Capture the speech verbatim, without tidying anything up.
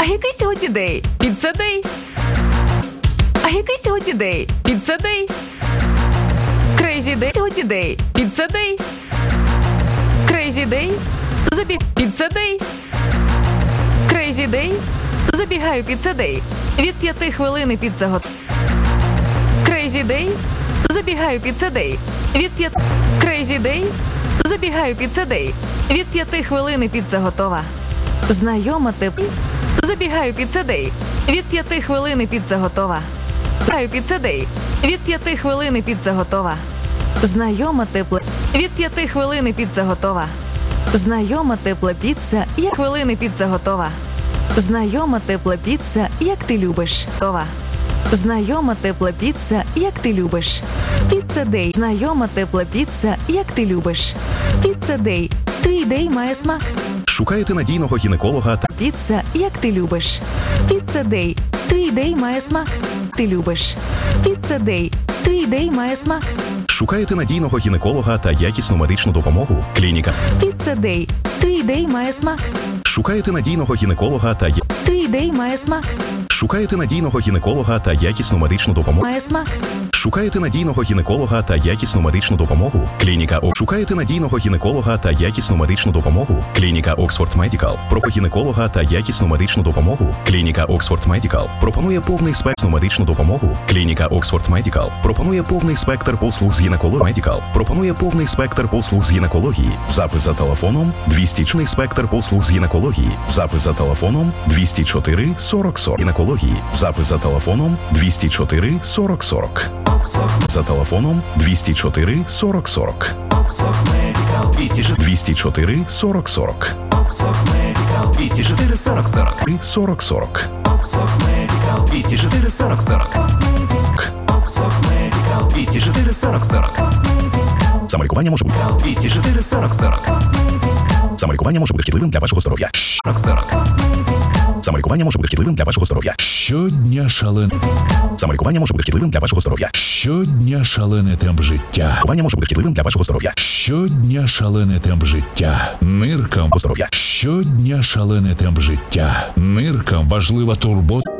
який сьогодні день? Піца дей. А який сьогодні день? Піца дей. Крейзі дей. Сьогодні день. Піца дей. Крейзі дей. Забіг. Піца дей. Крейзі дей. Забігаю піца дей. Від п'яти хвилини піца готова. Крейзі дей. Забігаю піца дей. Від п'яти. Крейзі дей. Забігаю піца дей. Від п'яти хвилини піца готова. Знайома тепла. Забігаю піца дей. Від п'яти хвилини піца готова. Забігаю піца дей. Від п'яти хвилини піца готова. Знайома тепла. Від п'яти хвилини піца готова. Знайома тепла піца, як хвилини піца готова. Знайома тепла піца, як ти любиш. Готова. Знайома тепла піца, як ти любиш. Піца дей. Знайома тепла піца, як ти любиш. Піца дей. Твій дей має смак. Шукаєте надійного гінеколога та Піца, як ти любиш. Піца дей. Твій дей має смак. Ти любиш. Піца дей. Твій дей має смак. шукаєте надійного гінеколога та якісну медичну допомогу? Клініка. Піца дей. Твій дей має смак. Шукаєте надійного гінеколога та я- Твій дей має смак. шукаєте надійного гінеколога та якісну медичну допомогу? Має смак. Шукаєте надійного гінеколога та якісну медичну допомогу? Клініка О. Шукаєте надійного гінеколога та якісну медичну допомогу? Клініка Оксфорд Медикал. Про гінеколога та якісну медичну допомогу? Клініка Оксфорд Медикал. Пропонує повний спектр медичну допомогу? Клініка Оксфорд Медикал. Пропонує повний спектр послуг з гінекології. Медикал. Пропонує повний спектр послуг з гінекології. Запис за телефоном двісті чотири спектр послуг з гінекології. Запис за телефоном двісті чотири сорок сорок. Гінекології. Запис за телефоном двісті чотири сорок сорок. За телефоном двісті чотири сорок сорок. двісті чотири сорок сорок. двісті чотири сорок сорок. сорок сорок. двісті чотири сорок сорок. двісті чотири сорок сорок. Самолікування може бути. двісті чотири сорок сорок. Самолікування може бути шкідливим для вашого здоров'я. сорок сорок. Самолікування може бути шкідливим для вашого здоров'я. Щодня шален... Самолікування може бути шкідливим для вашого здоров'я. Щодня шалений темп життя. Самолікування може бути шкідливим для вашого здоров'я. Щодня шалений темп життя. Ниркам Здоров'я. щодня шалений темп життя. Ниркам важлива турбота.